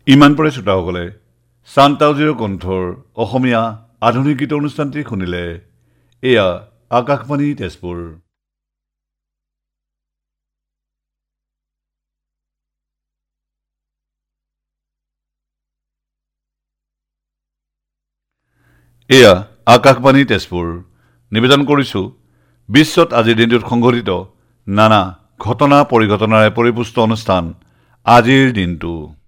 ইমান পৰে শ্ৰোতাসকলে চান্তাউজিৰ কণ্ঠৰ অসমীয়া আধুনিক গীত অনুষ্ঠানটি শুনিলে। এয়া আকাশবাণী তেজপুৰ। এয়া আকাশবাণী তেজপুৰ। নিবেদন কৰিছো বিশ্বত আজিৰ দিনটোত সংঘটিত নানা ঘটনা পৰিঘটনাৰে পৰিপুষ্ট অনুষ্ঠান আজিৰ দিনটো।